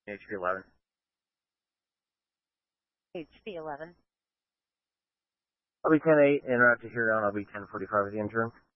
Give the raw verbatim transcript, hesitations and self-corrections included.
H P eleven. H P eleven. I'll be ten eight, and after here on, I'll be ten forty-five with the interim.